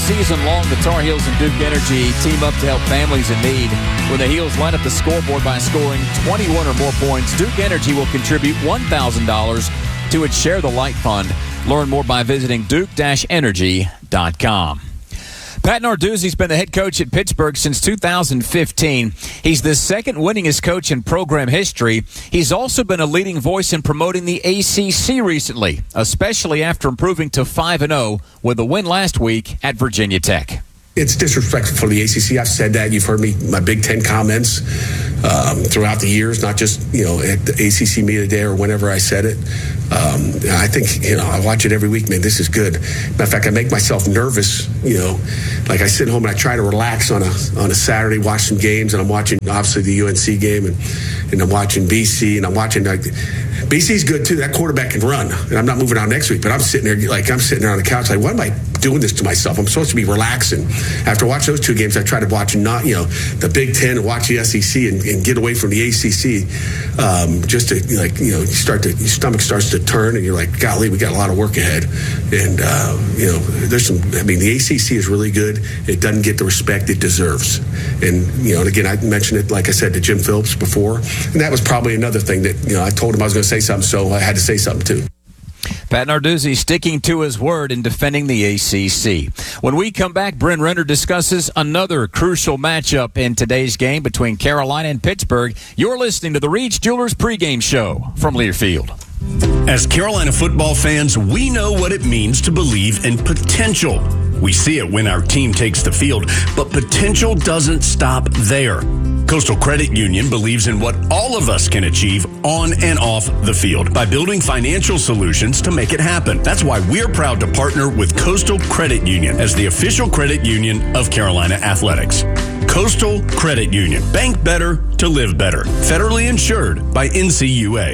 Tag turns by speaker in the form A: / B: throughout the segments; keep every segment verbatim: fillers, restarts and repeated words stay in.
A: season long, the Tar Heels and Duke Energy team up to help families in need. When the Heels line up the scoreboard by scoring twenty-one or more points, Duke Energy will contribute one thousand dollars to its Share the Light fund. Learn more by visiting duke dash energy dot com. Pat Narduzzi's been the head coach at Pittsburgh since two thousand fifteen. He's the second winningest coach in program history. He's also been a leading voice in promoting the A C C recently, especially after improving to five and oh with a win last week at Virginia Tech.
B: It's disrespectful for the A C C. I've said that. You've heard me, my Big Ten comments um, throughout the years, not just, you know, at the A C C Media Day or whenever I said it. Um, I think, you know, I watch it every week, man, this is good. Matter of fact, I make myself nervous, you know, like I sit home and I try to relax on a on a Saturday, watch some games, and I'm watching, obviously, the U N C game, and, and I'm watching B C, and I'm watching, like, B C's good, too. That quarterback can run, and I'm not moving on next week, but I'm sitting there, like, I'm sitting there on the couch, like, why am I doing this to myself? I'm supposed to be relaxing. After watching those two games, I try to watch, not, you know, the Big Ten and watch the S E C and, and get away from the A C C, um, just to, like, you know, you start to, your stomach starts to turn, and you're like, golly, we got a lot of work ahead. And, uh, you know, there's some, I mean, the A C C is really good. It doesn't get the respect it deserves. And, you know, and again, I mentioned it, like I said, to Jim Phillips before, and that was probably another thing that, you know, I told him I was going to say something, so I had to say something too.
A: Pat Narduzzi sticking to his word in defending the A C C. When we come back, Bryn Renner discusses another crucial matchup in today's game between Carolina and Pittsburgh. You're listening to the Reed's Jewelers pregame show from Learfield.
C: As Carolina football fans, we know what it means to believe in potential. We see it when our team takes the field, but potential doesn't stop there. Coastal Credit Union believes in what all of us can achieve on and off the field by building financial solutions to make it happen. That's why we're proud to partner with Coastal Credit Union as the official credit union of Carolina Athletics. Coastal Credit Union. Bank better to live better. Federally insured by N C U A.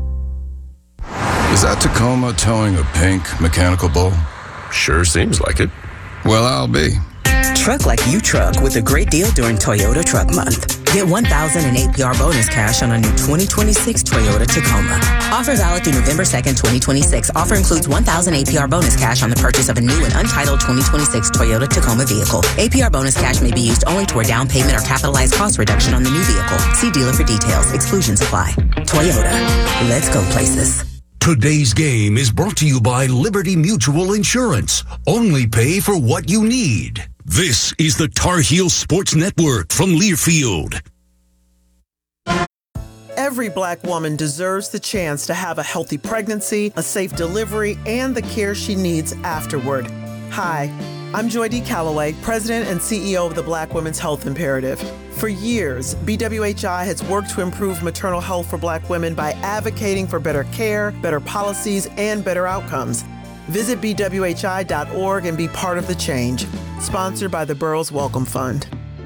D: Is that Tacoma towing a pink mechanical bull?
E: Sure seems like it.
D: Well, I'll be.
F: Truck like you truck with a great deal during Toyota Truck Month. Get one thousand dollars in A P R bonus cash on a new twenty twenty-six Toyota Tacoma. Offer valid through November second, twenty twenty-six. Offer includes one thousand dollars A P R bonus cash on the purchase of a new and untitled twenty twenty-six Toyota Tacoma vehicle. A P R bonus cash may be used only toward down payment or capitalized cost reduction on the new vehicle. See dealer for details. Exclusions apply. Toyota. Let's go places.
G: Today's game is brought to you by Liberty Mutual Insurance. Only pay for what you need. This is the Tar Heel Sports Network from Learfield.
H: Every black woman deserves the chance to have a healthy pregnancy, a safe delivery, and the care she needs afterward. Hi, I'm Joy D. Calloway, President and C E O of the Black Women's Health Imperative. For years, B W H I has worked to improve maternal health for black women by advocating for better care, better policies, and better outcomes. Visit B W H I dot org and be part of the change. Sponsored by the Burroughs Welcome Fund.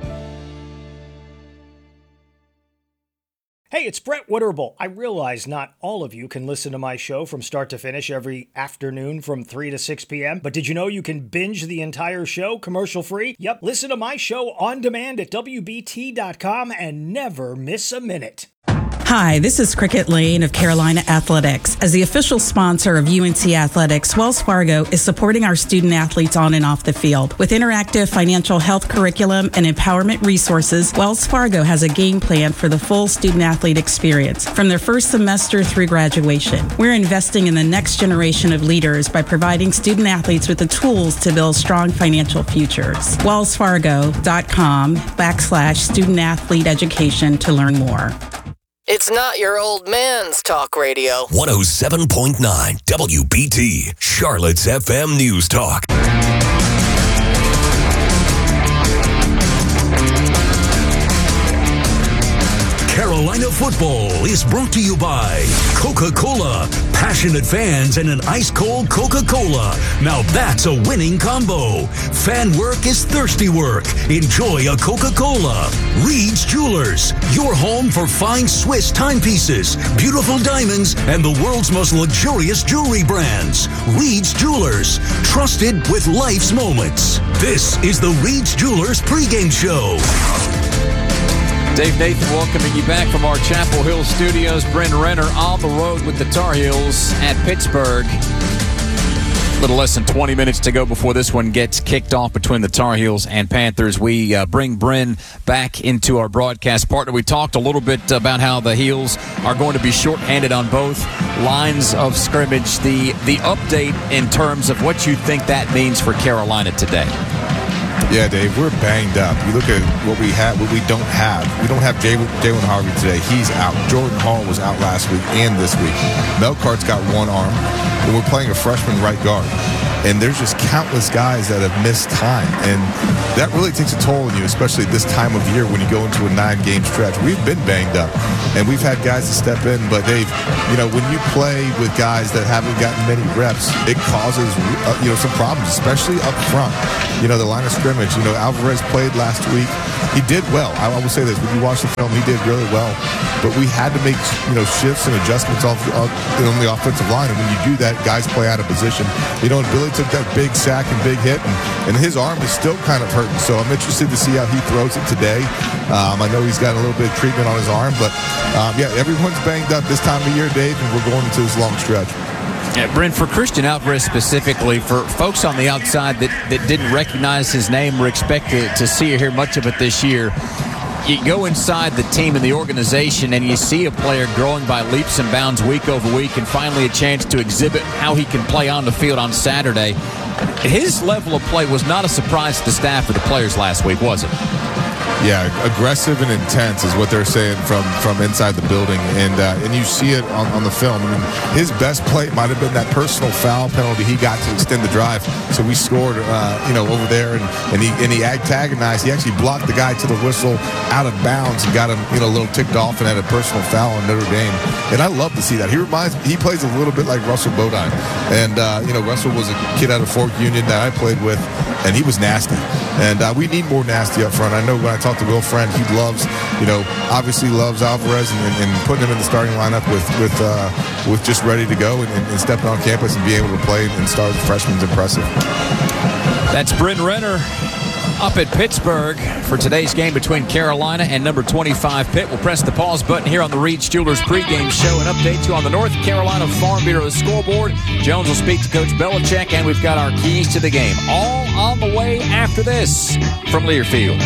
I: Hey, it's Brett Witterbull. I realize not all of you can listen to my show from start to finish every afternoon from three to six p.m., but did you know you can binge the entire show commercial-free? Yep, listen to my show on demand at W B T dot com and never miss a minute.
J: Hi, this is Cricket Lane of Carolina Athletics. As the official sponsor of U N C Athletics, Wells Fargo is supporting our student athletes on and off the field. With interactive financial health curriculum and empowerment resources, Wells Fargo has a game plan for the full student athlete experience, from their first semester through graduation. We're investing in the next generation of leaders by providing student athletes with the tools to build strong financial futures. Wells Fargo dot com backslash student athlete education to learn more.
K: It's not your old man's talk radio.
L: one oh seven point nine W B T, Charlotte's F M News Talk.
G: Carolina football is brought to you by Coca-Cola. Passionate fans and an ice-cold Coca-Cola. Now that's a winning combo. Fan work is thirsty work. Enjoy a Coca-Cola. Reed's Jewelers, your home for fine Swiss timepieces, beautiful diamonds, and the world's most luxurious jewelry brands. Reed's Jewelers, trusted with life's moments. This is the Reed's Jewelers pregame show.
A: Dave Nathan welcoming you back from our Chapel Hill studios. Bryn Renner on the road with the Tar Heels at Pittsburgh. A little less than twenty minutes to go before this one gets kicked off between the Tar Heels and Panthers. We uh, bring Bryn back into our broadcast partner. We talked a little bit about how the Heels are going to be shorthanded on both lines of scrimmage. The the update in terms of what you think that means for Carolina today.
M: Yeah, Dave, we're banged up. You look at what we have, what we don't have. We don't have Jalen Harvey today. He's out. Jordan Hall was out last week and this week. Melcart's got one arm, and we're playing a freshman right guard. And there's just countless guys that have missed time. And that really takes a toll on you, especially this time of year when you go into a nine-game stretch. We've been banged up, and we've had guys to step in. But, Dave, you know, when you play with guys that haven't gotten many reps, it causes, uh, you know, some problems, especially up front. You know, the line of scrimmage. You know, Alvarez played last week. He did well. I, I will say this. When you watch the film, he did really well. But we had to make, you know, shifts and adjustments off, off, on the offensive line. And when you do that, guys play out of position. You know, and Billy took that big sack and big hit, and, and his arm is still kind of hurting. So I'm interested to see how he throws it today. Um, I know he's got a little bit of treatment on his arm, but um, yeah, everyone's banged up this time of year, Dave, and we're going into this long stretch.
A: Yeah, Brent, for Christian Alvarez specifically, for folks on the outside that, that didn't recognize his name or expect to, to see or hear much of it this year, you go inside the team and the organization and you see a player growing by leaps and bounds week over week and finally a chance to exhibit how he can play on the field on Saturday. His level of play was not a surprise to the staff or the players last week, was it?
M: Yeah, aggressive and intense is what they're saying from, from inside the building, and uh, and you see it on, on the film. I mean, his best play might have been that personal foul penalty he got to extend the drive. So we scored, uh, you know, over there, and, and he and he antagonized. He actually blocked the guy to the whistle out of bounds and got him, you know, a little ticked off and had a personal foul on Notre Dame. And I love to see that. He reminds me, he plays a little bit like Russell Bodine, and uh, you know, Russell was a kid out of Fork Union that I played with, and he was nasty. And uh, we need more nasty up front. I know when I talked to Will Friend, he loves, you know, obviously loves Alvarez and, and, and putting him in the starting lineup with with uh, with just ready to go and, and stepping on campus and being able to play and start as a freshman is impressive.
A: That's Bryn Renner up at Pittsburgh for today's game between Carolina and number twenty-five Pitt. We'll press the pause button here on the Reed Jewelers pregame show and update you on the North Carolina Farm Bureau scoreboard. Jones will speak to Coach Belichick, and we've got our keys to the game all on the way after this from Learfield.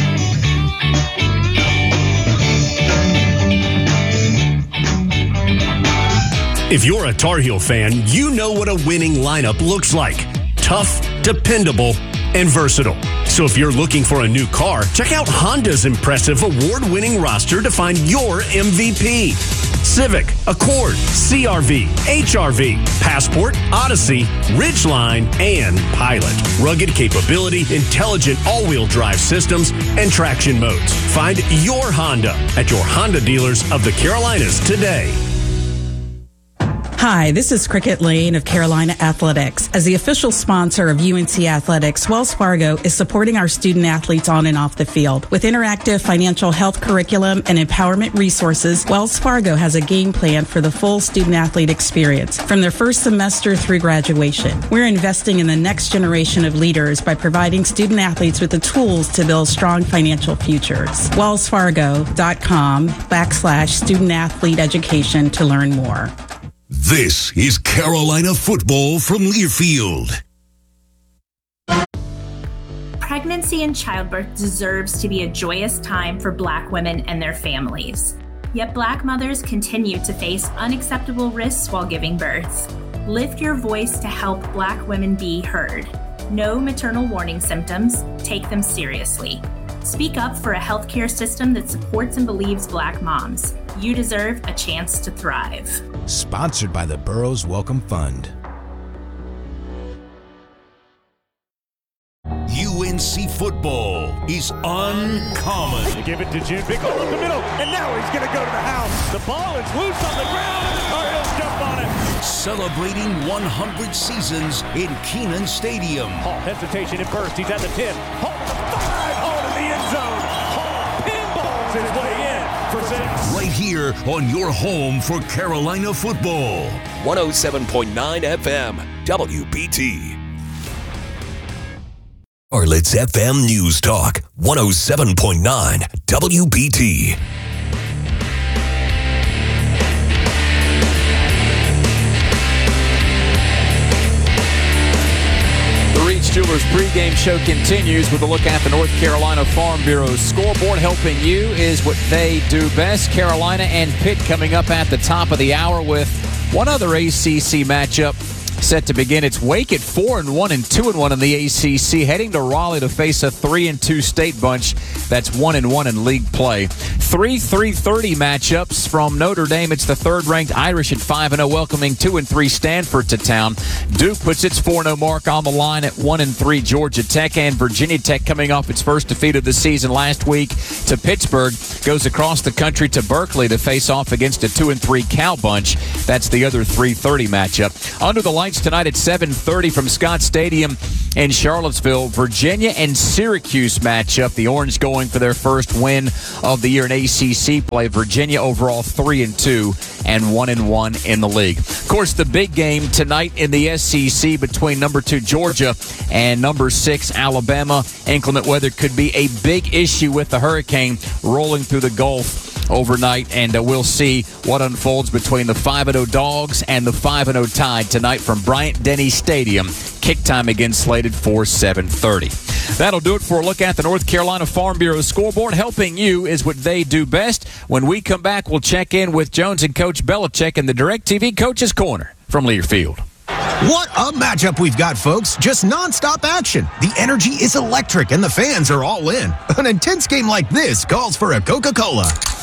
C: If you're a Tar Heel fan, you know what a winning lineup looks like. Tough, dependable, and versatile. So if you're looking for a new car, check out Honda's impressive award-winning roster to find your M V P. Civic, Accord, C R V, H R V, Passport, Odyssey, Ridgeline, and Pilot. Rugged capability, intelligent all-wheel drive systems, and traction modes. Find your Honda at your Honda dealers of the Carolinas today.
J: Hi, this is Cricket Lane of Carolina Athletics. As the official sponsor of U N C Athletics, Wells Fargo is supporting our student athletes on and off the field. With interactive financial health curriculum and empowerment resources, Wells Fargo has a game plan for the full student athlete experience, from their first semester through graduation. We're investing in the next generation of leaders by providing student athletes with the tools to build strong financial futures. Wells Fargo dot com backslash student athlete education to learn more.
L: This is Carolina football from Learfield.
N: Pregnancy and childbirth deserves to be a joyous time for Black women and their families. Yet Black mothers continue to face unacceptable risks while giving birth. Lift your voice to help Black women be heard. Know maternal warning symptoms. Take them seriously. Speak up for a healthcare system that supports and believes Black moms. You deserve a chance to thrive.
O: Sponsored by the Burroughs Welcome Fund.
L: U N C football is uncommon.
P: They give it to Jim Big hole in the middle, and now he's going to go to the house. The ball is loose on the ground. Tar Heels jump on it.
L: Celebrating one hundred seasons in Kenan Stadium.
P: Hall hesitation at first. He's at the ten. Hall to the five. Hall to the end zone. Hall pinballs his way in for six.
L: Right here on your home for Carolina football.
Q: one oh seven point nine F M, W B T.
L: Charlotte's F M News Talk, one oh seven point nine W B T.
A: Riggs Jewelers pregame show continues with a look at the North Carolina Farm Bureau's scoreboard. Helping you is what they do best. Carolina and Pitt coming up at the top of the hour with one other A C C matchup set to begin. It's Wake at four and one and two and one in the A C C, heading to Raleigh to face a three and two state bunch that's one and one in league play. Three three thirty matchups from Notre Dame. It's the third-ranked Irish at five and zero, welcoming two and three Stanford to town. Duke puts its four and zero mark on the line at one and three Georgia Tech, and Virginia Tech, coming off its first defeat of the season last week to Pittsburgh, goes across the country to Berkeley to face off against a two and three Cal bunch. That's the other three thirty matchup. Under the lights tonight at seven thirty from Scott Stadium in Charlottesville, Virginia and Syracuse matchup. The Orange going for their first win of the year in A C C play. Virginia overall three and two and one and one in the league. Of course, the big game tonight in the S E C between number two Georgia and number six Alabama. Inclement weather could be a big issue with the hurricane rolling through the Gulf overnight, and uh, we'll see what unfolds between the five and oh Dogs and the five and oh Tide tonight from Bryant-Denny Stadium. Kick time again slated for seven thirty. That'll do it for a look at the North Carolina Farm Bureau scoreboard. Helping you is what they do best. When we come back, we'll check in with Jones and Coach Belichick in the DirecTV Coach's Corner from Learfield.
O: What a matchup we've got, folks. Just nonstop action. The energy is electric, and the fans are all in. An intense game like this calls for a Coca-Cola.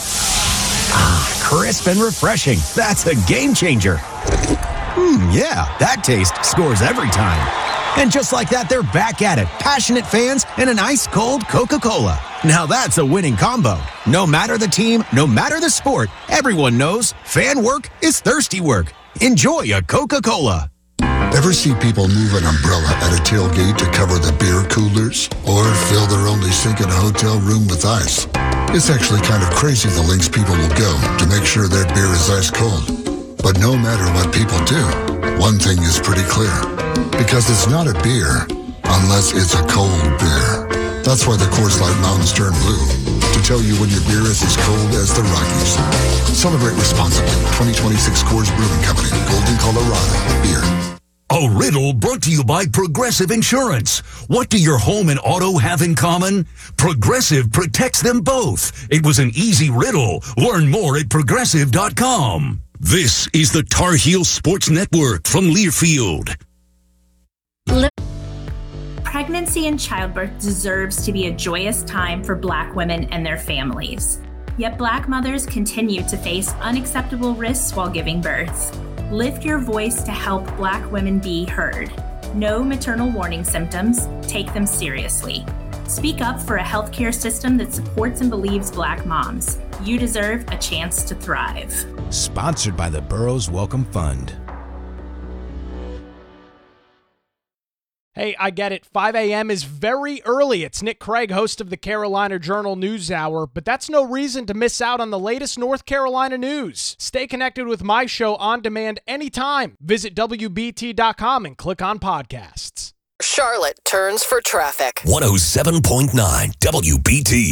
O: Ah, crisp and refreshing. That's a game changer. Hmm, yeah, that taste scores every time. And just like that, they're back at it. Passionate fans and an ice-cold Coca-Cola. Now that's a winning combo. No matter the team, no matter the sport, everyone knows fan work is thirsty work. Enjoy a Coca-Cola.
R: Ever see people move an umbrella at a tailgate to cover the beer coolers? Or fill their only sink in a hotel room with ice? It's actually kind of crazy the lengths people will go to make sure their beer is ice cold. But no matter what people do, one thing is pretty clear. Because it's not a beer unless it's a cold beer. That's why the Coors Light Mountains turn blue. To tell you when your beer is as cold as the Rockies. Celebrate responsibly. twenty twenty-six Coors Brewing Company. Golden, Colorado. Beer.
G: A riddle brought to you by Progressive Insurance. What do your home and auto have in common? Progressive protects them both. It was an easy riddle. Learn more at progressive dot com. This is the Tar Heel Sports Network from Learfield.
N: Pregnancy and childbirth deserves to be a joyous time for Black women and their families. Yet Black mothers continue to face unacceptable risks while giving birth. Lift your voice to help Black women be heard. Know maternal warning symptoms, take them seriously. Speak up for a healthcare system that supports and believes Black moms. You deserve a chance to thrive.
O: Sponsored by the Burroughs Welcome Fund.
S: Hey, I get it. five a.m. is very early. It's Nick Craig, host of the Carolina Journal News Hour, but that's no reason to miss out on the latest North Carolina news. Stay connected with my show on demand anytime. Visit W B T dot com and click on podcasts.
K: Charlotte turns for traffic.
L: one oh seven point nine W B T.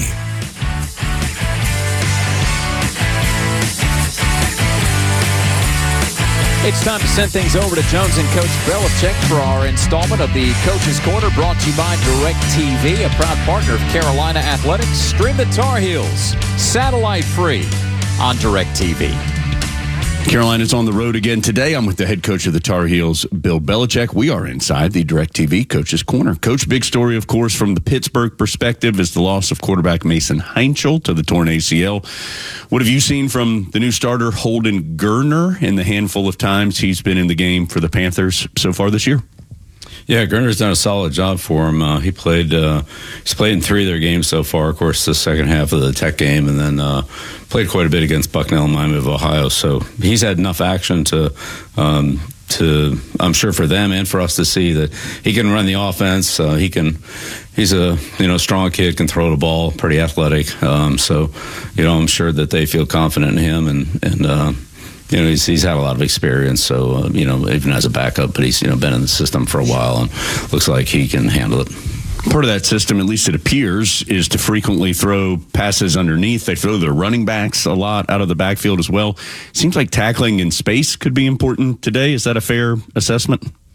A: It's time to send things over to Jones and Coach Belichick for our installment of the Coach's Corner, brought to you by DirecTV, a proud partner of Carolina Athletics. Stream the Tar Heels satellite free on DirecTV.
C: Carolina's on the road again today. I'm with the head coach of the Tar Heels, Bill Belichick. We are inside the DirecTV Coach's Corner. Coach, big story, of course, from the Pittsburgh perspective is the loss of quarterback Mason Heinchel to the torn A C L. What have you seen from the new starter, Holden Geriner, in the handful of times he's been in the game for the Panthers so far this year?
T: Yeah, Geriner's done a solid job for him. Uh, he played uh, he's played in three of their games so far. Of course, the second half of the Tech game, and then uh, played quite a bit against Bucknell and Miami of Ohio. So he's had enough action to, um, to I'm sure for them and for us to see that he can run the offense. Uh, he can. He's a you know strong kid, can throw the ball, pretty athletic. Um, so you know I'm sure that they feel confident in him and and. Uh, You know, he's, he's had a lot of experience, so, uh, you know, even as a backup, but he's, you know, been in the system for a while and looks like he can handle it.
C: Part of that system, at least it appears, is to frequently throw passes underneath. They throw their running backs a lot out of the backfield as well. Seems like tackling in space could be important today. Is that a fair assessment?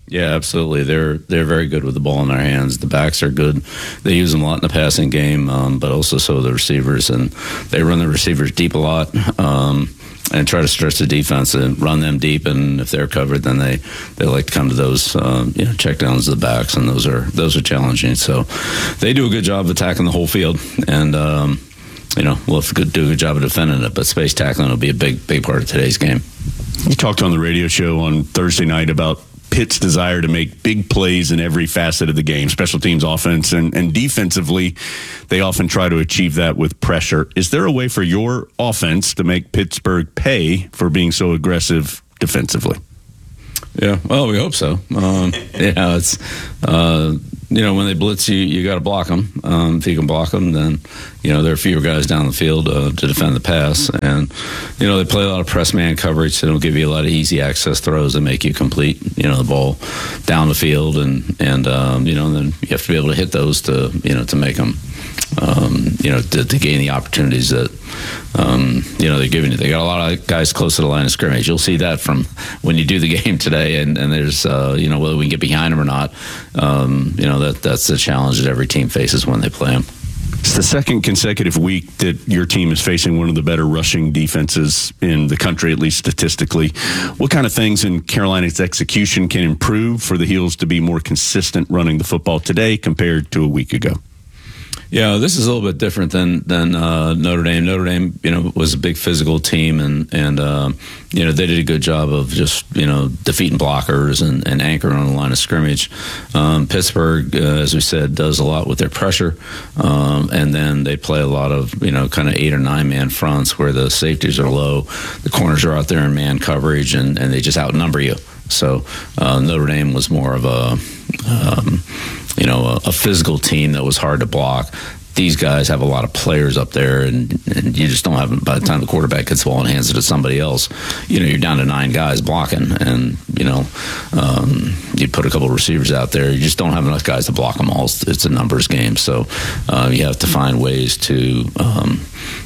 T: Yeah, absolutely. They're they're very good with the ball in their hands. The backs are good. They use them a lot in the passing game, um, but also so the receivers, and they run the receivers deep a lot um, and try to stretch the defense and run them deep. And if they're covered, then they, they like to come to those um, you know checkdowns to the backs, and those are those are challenging. So they do a good job of attacking the whole field, and um, you know we'll have to do a good job of defending it. But space tackling will be a big big part of today's game.
C: You talked on the radio show on Thursday night about Pitt's desire to make big plays in every facet of the game, special teams, offense, and, and defensively. They often try to achieve that with pressure. Is there a way for your offense to make Pittsburgh pay for being so aggressive defensively?
T: Yeah, well, we hope so. Um, yeah, it's uh, you know when they blitz you, you got to block them. Um, if you can block them, then you know there are fewer guys down the field uh, to defend the pass, and you know they play a lot of press man coverage. They don't give you a lot of easy access throws that make you complete you know the ball down the field, and and um, you know then you have to be able to hit those to you know to make them. Um, you know, to, to gain the opportunities that, um, you know, they're giving you. They got a lot of guys close to the line of scrimmage. You'll see that from when you do the game today, and, and there's, uh, you know, whether we can get behind them or not, um, you know, that that's the challenge that every team faces when they play them.
C: It's the second consecutive week that your team is facing one of the better rushing defenses in the country, at least statistically. What kind of things in Carolina's execution can improve for the Heels to be more consistent running the football today compared to a week ago?
T: Yeah, this is a little bit different than than uh, Notre Dame. Notre Dame, you know, was a big physical team, and and uh, you know they did a good job of just you know defeating blockers and, and anchoring on the line of scrimmage. Um, Pittsburgh, uh, as we said, does a lot with their pressure, um, and then they play a lot of you know kind of eight or nine man fronts where the safeties are low, the corners are out there in man coverage, and, and they just outnumber you. So uh, Notre Dame was more of a um, you know a, a physical team that was hard to block. These guys have a lot of players up there, and, and you just don't have. By the time the quarterback gets the ball and hands it to somebody else, you know you're down to nine guys blocking, and you know um, you put a couple of receivers out there. You just don't have enough guys to block them all. It's, it's a numbers game, so uh, you have to find ways to. Um,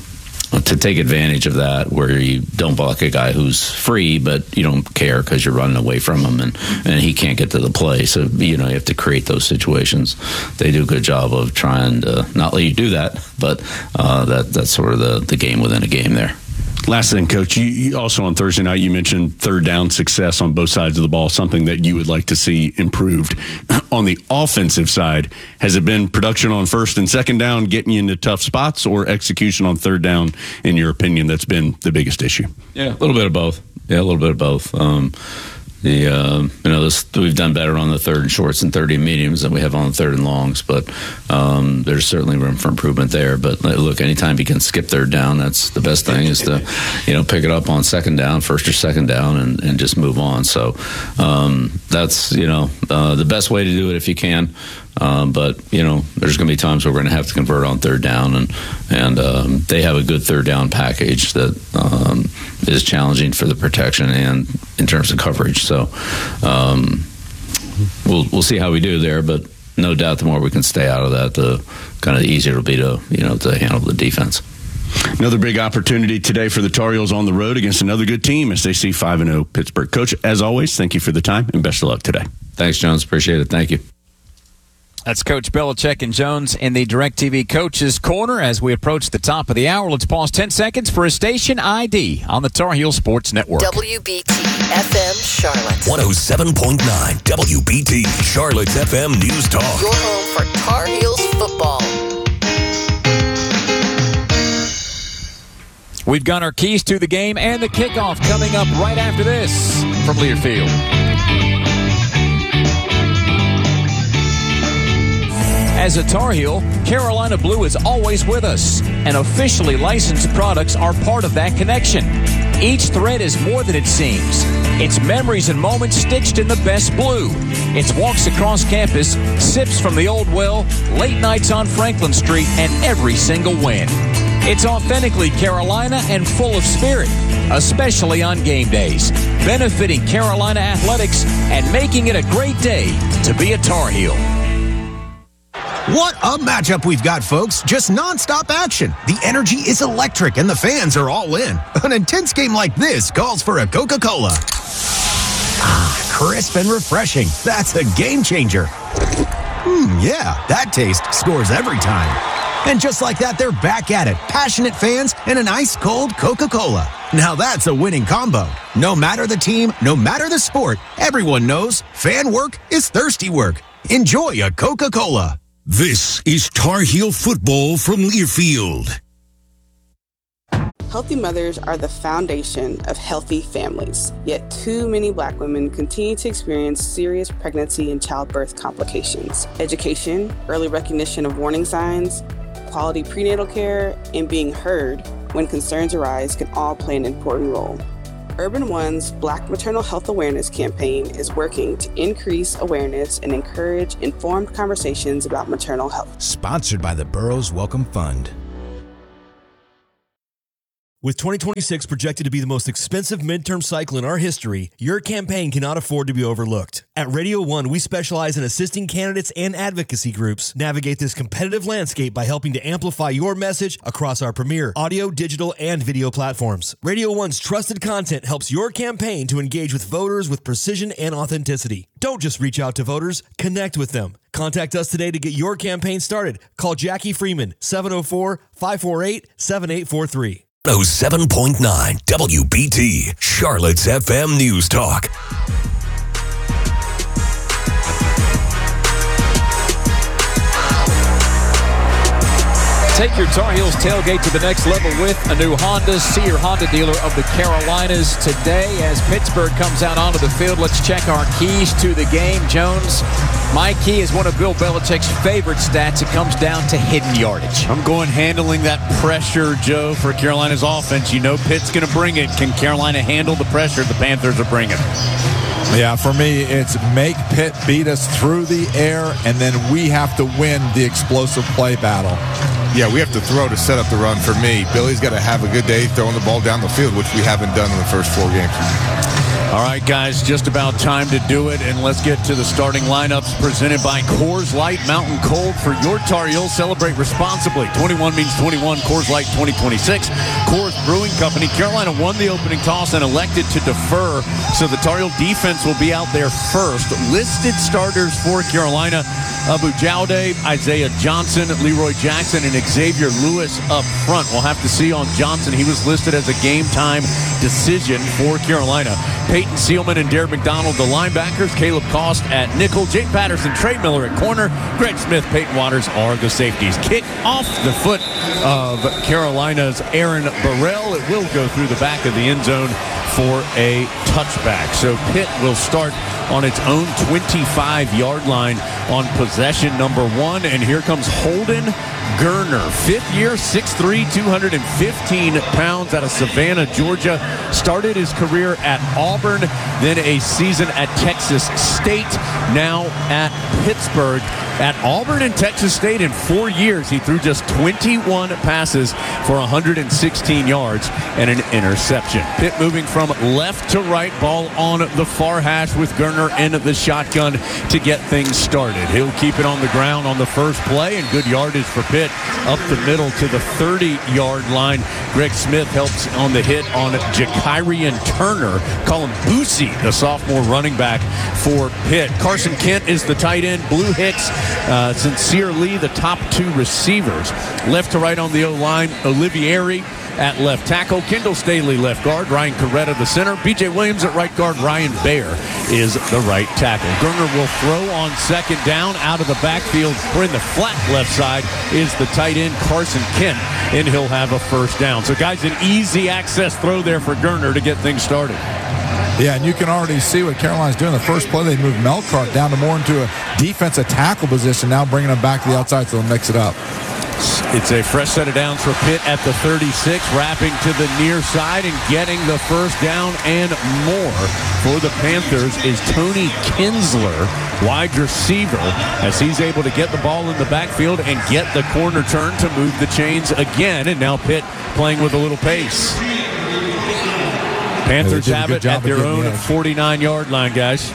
T: to take advantage of that where you don't block a guy who's free, but you don't care because you're running away from him and, and he can't get to the play. So, you know, you have to create those situations. They do a good job of trying to not let you do that, but uh, that that's sort of the, the game within a game there.
C: Last thing, Coach, you, you also on Thursday night, you mentioned third down success on both sides of the ball, something that you would like to see improved. On the offensive side, has it been production on first and second down getting you into tough spots, or execution on third down, in your opinion, that's been the biggest issue?
T: Yeah, a little bit of both. Yeah, a little bit of both. Um, The uh, you know this, we've done better on the third and shorts and third and mediums than we have on the third and longs, but um, there's certainly room for improvement there. But look, anytime you can skip third down, that's the best thing is to you know pick it up on second down, first or second down, and, and just move on. So um, that's you know uh, the best way to do it if you can. Um, but you know, there's going to be times where we're going to have to convert on third down, and and um, they have a good third down package that um, is challenging for the protection and in terms of coverage. So um, we'll we'll see how we do there, but no doubt the more we can stay out of that, the kind of the easier it'll be to you know to handle the defense.
C: Another big opportunity today for the Tar Heels on the road against another good team as they see five and oh Pittsburgh. Coach, as always, thank you for the time and best of luck today.
T: Thanks, Jones. Appreciate it. Thank you.
A: That's Coach Belichick and Jones in the DirecTV Coaches Corner. As we approach the top of the hour, let's pause ten seconds for a station I D on the Tar Heel Sports Network.
K: W B T F M Charlotte.
L: one oh seven point nine W B T Charlotte's F M News Talk.
K: Your home for Tar Heels football.
A: We've got our keys to the game and the kickoff coming up right after this from Learfield. As a Tar Heel, Carolina Blue is always with us, and officially licensed products are part of that connection. Each thread is more than it seems. It's memories and moments stitched in the best blue. It's walks across campus, sips from the old well, late nights on Franklin Street, and every single win. It's authentically Carolina and full of spirit, especially on game days, benefiting Carolina athletics and making it a great day to be a Tar Heel.
O: What a matchup we've got, folks. Just nonstop action. The energy is electric and the fans are all in. An intense game like this calls for a Coca-Cola. Ah, crisp and refreshing. That's a game changer. Mmm, yeah, that taste scores every time. And just like that, they're back at it. Passionate fans and an ice-cold Coca-Cola. Now that's a winning combo. No matter the team, no matter the sport, everyone knows fan work is thirsty work. Enjoy a Coca-Cola.
G: This is Tar Heel football from Learfield.
U: Healthy mothers are the foundation of healthy families. Yet too many Black women continue to experience serious pregnancy and childbirth complications. Education, early recognition of warning signs, quality prenatal care, and being heard when concerns arise can all play an important role. Urban One's Black Maternal Health Awareness campaign is working to increase awareness and encourage informed conversations about maternal health.
V: Sponsored by the Burroughs Welcome Fund.
W: With twenty twenty-six projected to be the most expensive midterm cycle in our history, your campaign cannot afford to be overlooked. At Radio One, we specialize in assisting candidates and advocacy groups navigate this competitive landscape by helping to amplify your message across our premier audio, digital, and video platforms. Radio One's trusted content helps your campaign to engage with voters with precision and authenticity. Don't just reach out to voters, connect with them. Contact us today to get your campaign started. Call Jackie Freeman, seven oh four, five four eight, seven eight four three.
L: one oh seven point nine W B T, Charlotte's F M News Talk.
A: Take your Tar Heels tailgate to the next level with a new Honda. See your Honda dealer of the Carolinas today as Pittsburgh comes out onto the field. Let's check our keys to the game. Jones, my key is one of Bill Belichick's favorite stats. It comes down to hidden yardage.
X: I'm going handling that pressure, Joe, for Carolina's offense. You know Pitt's going to bring it. Can Carolina handle the pressure the Panthers are bringing?
M: Yeah, for me, it's make Pitt beat us through the air, and then we have to win the explosive play battle. Yeah, we have to throw to set up the run for me. Billy's got to have a good day throwing the ball down the field, which we haven't done in the first four games.
X: All right, guys, just about time to do it, and let's get to the starting lineups presented by Coors Light Mountain Cold for your Tar Heels. Celebrate responsibly. twenty-one means twenty-one. Coors Light twenty twenty-six. Coors Brewing Company. Carolina won the opening toss and elected to defer, so the Tar Heel defense will be out there first. Listed starters for Carolina: Abu Jaude, Isaiah Johnson, Leroy Jackson, and Xavier Lewis up front. We'll have to see on Johnson. He was listed as a game-time decision for Carolina. Peyton Sealman and Derek McDonald, the linebackers. Caleb Cost at nickel. Jake Patterson, Trey Miller at corner. Greg Smith, Peyton Waters are the safeties. Kick off the foot of Carolina's Aaron Burrell. It will go through the back of the end zone for a touchback. So Pitt will start on its own twenty-five-yard line on possession number one. And here comes Holden Geriner, fifth year, six three, two hundred fifteen pounds, out of Savannah, Georgia. Started his career at Auburn, then a season at Texas State, now at Pittsburgh. At Auburn and Texas State in four years, he threw just twenty-one passes for one hundred sixteen yards and an interception. Pitt moving from left to right, ball on the far hash with Geriner in the shotgun to get things started. He'll keep it on the ground on the first play, and good yardage for Pitt up the middle to the thirty-yard line. Greg Smith helps on the hit on Jakirian Turner. Colin Boosie, the sophomore running back for Pitt. Carson Kent is the tight end. Blue Hicks, Uh, Sincere Lee, the top two receivers. Left to right on the O-line, Olivieri at left tackle, Kendall Staley left guard, Ryan Coretta the center, B J Williams at right guard, Ryan Baer is the right tackle. Geriner will throw on second down out of the backfield. Or in the flat left side is the tight end Carson Kent, and he'll have a first down. So guys, an easy access throw there for Geriner to get things started.
M: Yeah, and you can already see what Carolina's doing. The first play, they moved Melcart down to more into a defensive tackle position, now bringing him back to the outside, so they'll mix it up.
X: It's a fresh set of downs for Pitt at the thirty-six, wrapping to the near side and getting the first down and more for the Panthers is Tony Kinsler, wide receiver, as he's able to get the ball in the backfield and get the corner turn to move the chains again. And now Pitt playing with a little pace. Panthers have it at their own forty-nine-yard line, guys.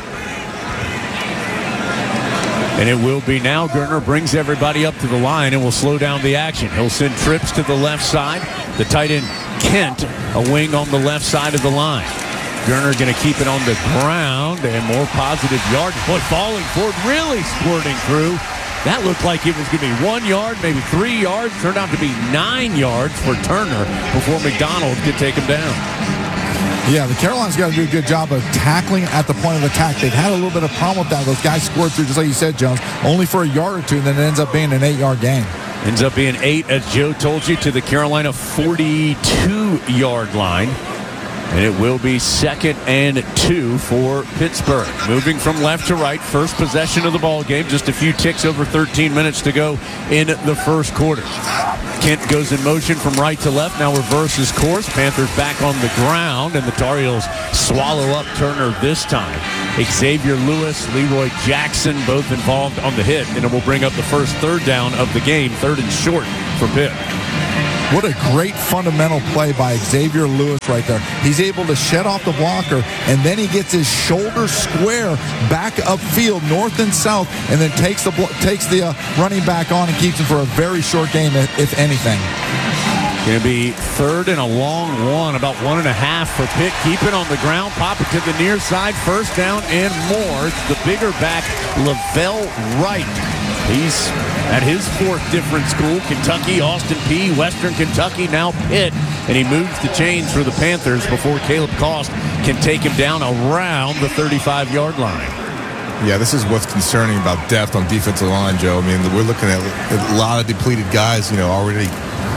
X: And it will be now. Geriner brings everybody up to the line and will slow down the action. He'll send trips to the left side. The tight end, Kent, a wing on the left side of the line. Gurner going to keep it on the ground, and more positive yards. Boy, falling forward, really squirting through. That looked like it was going to be one yard, maybe three yards. Turned out to be nine yards for Turner before McDonald could take him down.
B: Yeah, the Carolinas got to do a good job of tackling at the point of attack. They've had a little bit of problem with that. Those guys scored through, just like you said, Jones, only for a yard or two, and then it ends up being an eight-yard gain.
X: Ends up being eight, as Joe told you, to the Carolina forty-two-yard line. And it will be second and two for Pittsburgh. Moving from left to right, first possession of the ball game. Just a few ticks over thirteen minutes to go in the first quarter. Kent goes in motion from right to left, now reverses course. Panthers back on the ground, and the Tar Heels swallow up Turner this time. Xavier Lewis, Leroy Jackson, both involved on the hit, and it will bring up the first third down of the game, third and short for Pitt.
B: What a great fundamental play by Xavier Lewis right there. He's able to shed off the blocker, and then he gets his shoulder square back upfield, north and south, and then takes the takes the uh, running back on and keeps him for a very short game, if anything.
X: Going to be third and a long one, about one and a half for Pitt. Keep it on the ground, pop it to the near side, first down and more. It's the bigger back, Lavelle Wright. He's at his fourth different school, Kentucky, Austin Peay, Western Kentucky, now Pitt. And he moves the chains for the Panthers before Caleb Cost can take him down around the thirty-five-yard line.
M: Yeah, this is what's concerning about depth on defensive line, Joe. I mean, we're looking at a lot of depleted guys, you know, already.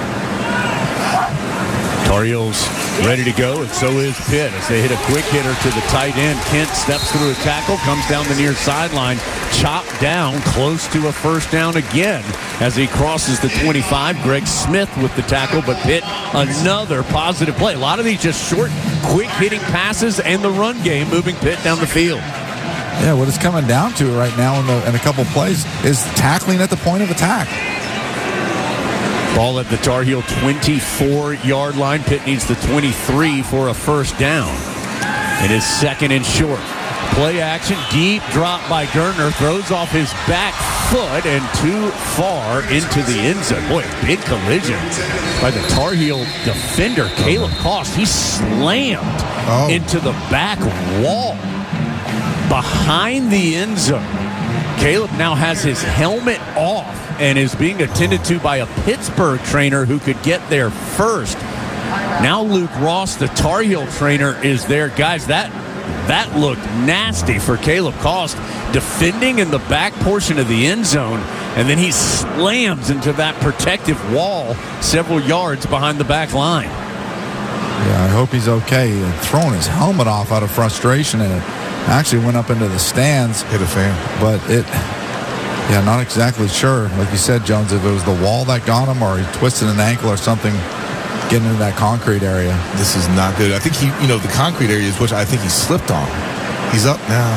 X: Tar Heels ready to go, and so is Pitt as they hit a quick hitter to the tight end. Kent steps through a tackle, comes down the near sideline, chopped down close to a first down again as he crosses the twenty-five. Greg Smith with the tackle, but Pitt another positive play. A lot of these just short, quick hitting passes and the run game moving Pitt down the field.
B: Yeah, what it's coming down to right now in, the, in a couple plays is tackling at the point of attack.
X: Ball at the Tar Heel twenty-four-yard line. Pitt needs the twenty-three for a first down. It is second and short. Play action, deep drop by Gurner. Throws off his back foot and too far into the end zone. Boy, big collision by the Tar Heel defender, Caleb Cost. He slammed oh. into the back wall behind the end zone. Caleb now has his helmet off and is being attended to by a Pittsburgh trainer who could get there first. Now Luke Ross, the Tar Heel trainer, is there. Guys, that that looked nasty for Caleb Cost, defending in the back portion of the end zone, and then he slams into that protective wall several yards behind the back line.
B: Yeah, I hope he's okay. He had thrown his helmet off out of frustration, and it actually went up into the stands.
M: Hit a fan.
B: But it, yeah, not exactly sure. Like you said, Jones, if it was the wall that got him or he twisted an ankle or something getting into that concrete area.
M: This is not good. I think he, you know, the concrete area is what I think he slipped on. He's up now.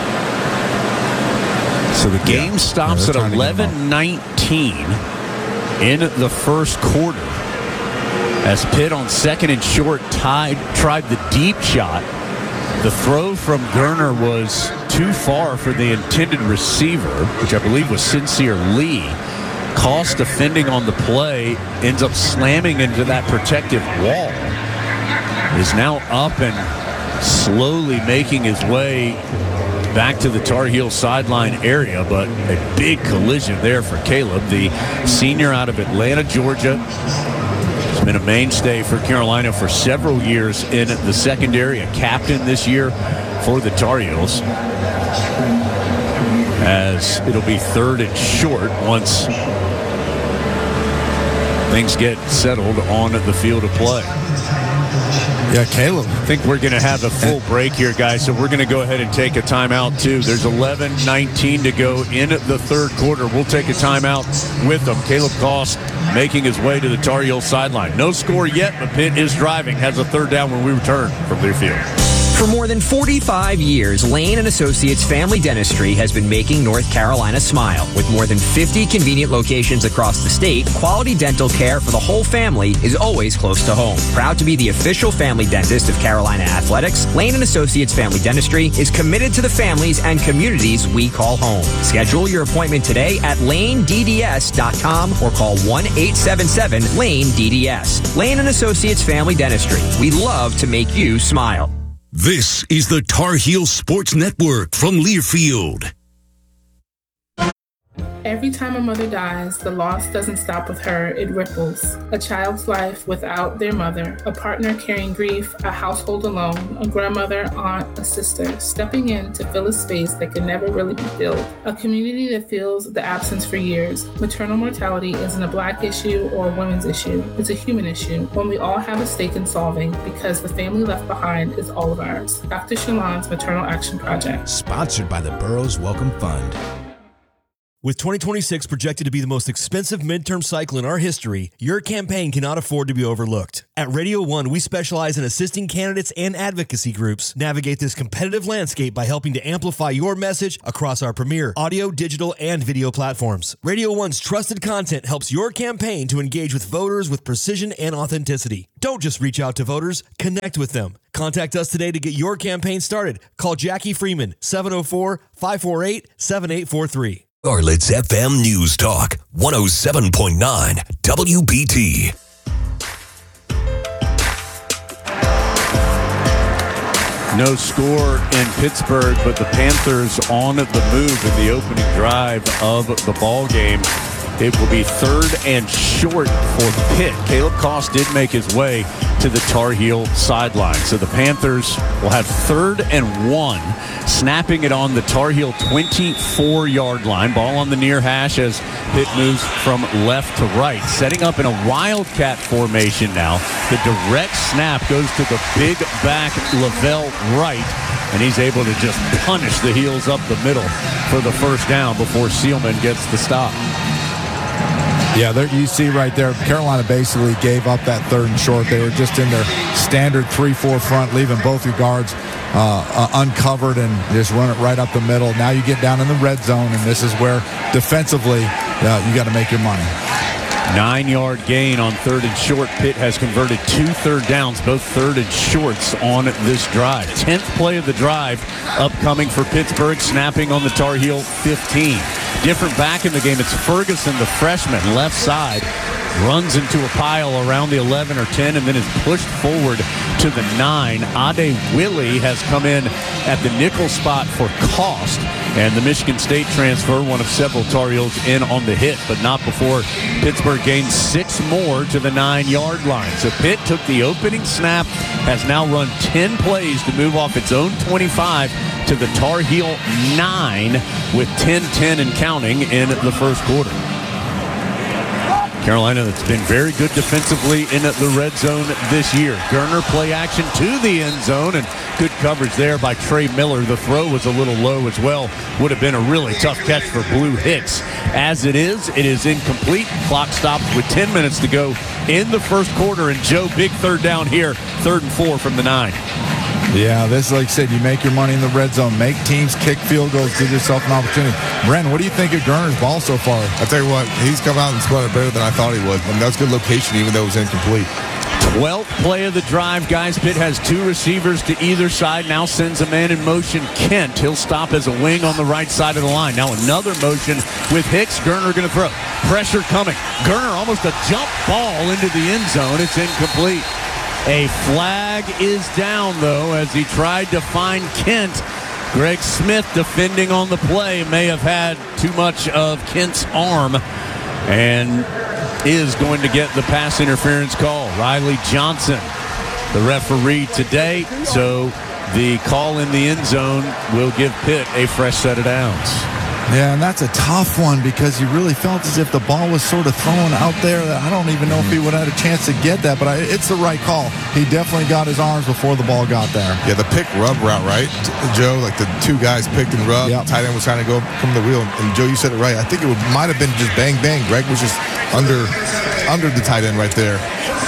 X: So the game yeah. stops yeah, at eleven nineteen in the first quarter as Pitt on second and short tied, tried the deep shot. The throw from Gurner was too far for the intended receiver, which I believe was Sincere Lee. Cost defending on the play, ends up slamming into that protective wall. Is now up and slowly making his way back to the Tar Heel sideline area, but a big collision there for Caleb, the senior out of Atlanta, Georgia. He's been a mainstay for Carolina for several years in the secondary, a captain this year for the Tar Heels. As it'll be third and short once things get settled on the field of play.
B: Yeah, Caleb.
X: I think we're going to have a full break here, guys, so we're going to go ahead and take a timeout, too. There's eleven nineteen to go in the third quarter. We'll take a timeout with them. Caleb Cost making his way to the Tar Heel sideline. No score yet, but Pitt is driving. Has a third down when we return from Learfield.
D: For more than forty-five years, Lane and Associates Family Dentistry has been making North Carolina smile. With more than fifty convenient locations across the state, quality dental care for the whole family is always close to home. Proud to be the official family dentist of Carolina Athletics, Lane and Associates Family Dentistry is committed to the families and communities we call home. Schedule your appointment today at lane d d s dot com or call one eight seven seven lane D D S. Lane and Associates Family Dentistry. We love to make you smile.
G: This is the Tar Heel Sports Network from Learfield.
E: Every time a mother dies, the loss doesn't stop with her, it ripples. A child's life without their mother, a partner carrying grief, a household alone, a grandmother, aunt, a sister, stepping in to fill a space that can never really be filled. A community that feels the absence for years. Maternal mortality isn't a Black issue or a women's issue. It's a human issue, one we all have a stake in solving because the family left behind is all of ours. Doctor Shalon's Maternal Action Project.
V: Sponsored by the Burroughs Welcome Fund.
W: With twenty twenty-six projected to be the most expensive midterm cycle in our history, your campaign cannot afford to be overlooked. At Radio One, we specialize in assisting candidates and advocacy groups navigate this competitive landscape by helping to amplify your message across our premier audio, digital, and video platforms. Radio One's trusted content helps your campaign to engage with voters with precision and authenticity. Don't just reach out to voters, connect with them. Contact us today to get your campaign started. Call Jackie Freeman, seven oh four, five four eight, seven eight four three.
L: Charlotte's F M News Talk, one oh seven point nine W B T.
X: No score in Pittsburgh, but the Panthers on the move in the opening drive of the ball game. It will be third and short for Pitt. Caleb Koss did make his way to the Tar Heel sideline. So the Panthers will have third and one, snapping it on the Tar Heel twenty-four-yard line. Ball on the near hash as Pitt moves from left to right. Setting up in a wildcat formation now. The direct snap goes to the big back Lavelle Wright, and he's able to just punish the Heels up the middle for the first down before Seelman gets the stop.
B: Yeah, there you see right there, Carolina basically gave up that third and short. They were just in their standard three four front, leaving both your guards uh, uh, uncovered and just run it right up the middle. Now you get down in the red zone, and this is where defensively uh, you got to make your money.
X: Nine-yard gain on third and short. Pitt has converted two third downs, both third and shorts on this drive. Tenth play of the drive upcoming for Pittsburgh, snapping on the Tar Heel fifteen. Different back in the game. It's Ferguson, the freshman, left side. Runs into a pile around the eleven or ten and then is pushed forward to the nine. Ade Willie has come in at the nickel spot for Cost. And the Michigan State transfer, one of several Tar Heels in on the hit, but not before Pittsburgh gains six more to the nine-yard line. So Pitt took the opening snap, has now run ten plays to move off its own twenty-five to the Tar Heel nine with ten ten and counting in the first quarter. Carolina that's been very good defensively in the red zone this year. Gerner play action to the end zone and good coverage there by Trey Miller. The throw was a little low as well. Would have been a really tough catch for Blue Hicks. As it is, it is incomplete. Clock stops with ten minutes to go in the first quarter. And Joe, big third down here. Third and four from the nine.
B: Yeah, this, like I said, you make your money in the red zone. Make teams kick field goals, give yourself an opportunity. Bren, what do you think of Gerner's ball so far?
M: I tell you what, he's come out and spotted better than I thought he would. I mean, that was good location, even though it was incomplete.
X: twelfth play of the drive, guys. Pitt has two receivers to either side. Now sends a man in motion, Kent. He'll stop as a wing on the right side of the line. Now another motion with Hicks. Gerner going to throw. Pressure coming. Gerner almost a jump ball into the end zone. It's incomplete. A flag is down, though, as he tried to find Kent. Greg Smith defending on the play may have had too much of Kent's arm and is going to get the pass interference call. Riley Johnson, the referee today, so the call in the end zone will give Pitt a fresh set of downs.
B: Yeah, and that's a tough one because you really felt as if the ball was sort of thrown out there. I don't even know if he would have had a chance to get that, but I, it's the right call. He definitely got his arms before the ball got there.
M: Yeah, the pick rub route, right, Joe? Like the two guys picked and rubbed. Yep. Tight end was trying to go come to the wheel, and Joe, you said it right. I think it would, might have been just bang bang. Greg was just under under the tight end right there.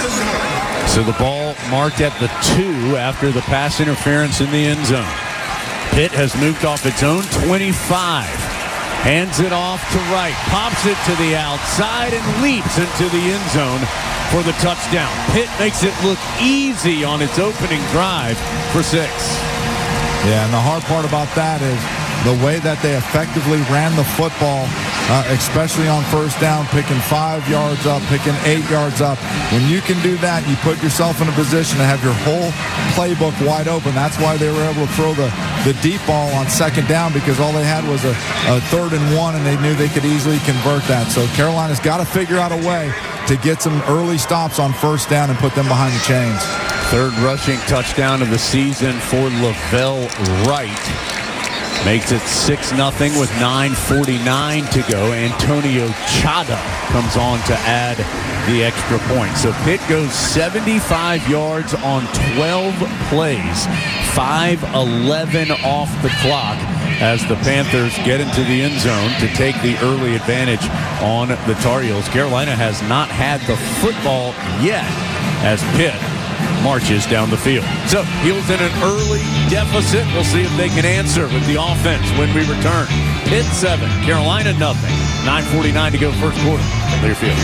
X: So the ball marked at the two after the pass interference in the end zone. Pitt has moved off its own twenty-five. Hands it off to Wright, pops it to the outside and leaps into the end zone for the touchdown. Pitt makes it look easy on its opening drive for six.
B: Yeah, and the hard part about that is the way that they effectively ran the football uh, especially on first down, picking five yards up, picking eight yards up. When you can do that, you put yourself in a position to have your whole playbook wide open. That's why they were able to throw the, the deep ball on second down, because all they had was a, a third and one, and they knew they could easily convert that. So Carolina's got to figure out a way to get some early stops on first down and put them behind the chains.
X: Third rushing touchdown of the season for Lavelle Wright. Makes it six nothing with nine forty-nine to go. Antonio Chada comes on to add the extra point. So Pitt goes seventy-five yards on twelve plays, five eleven off the clock, as the Panthers get into the end zone to take the early advantage on the Tar Heels. Carolina has not had the football yet as Pitt marches down the field. So Heels in an early deficit. We'll see if they can answer with the offense when we return. Pitt seven, Carolina nothing. nine forty-nine to go first quarter. Learfield.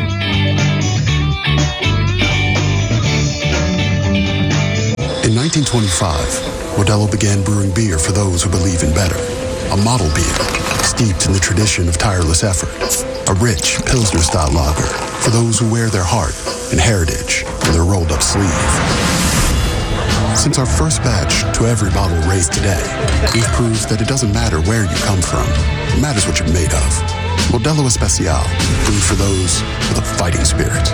F: In nineteen twenty-five, Modelo began brewing beer for those who believe in better. A model beer, steeped in the tradition of tireless effort. A rich Pilsner-style lager for those who wear their heart and heritage in their rolled-up sleeve. Since our first batch to every bottle raised today, we've proved that it doesn't matter where you come from. It matters what you're made of. Modelo Especial, brewed for those with a fighting spirit.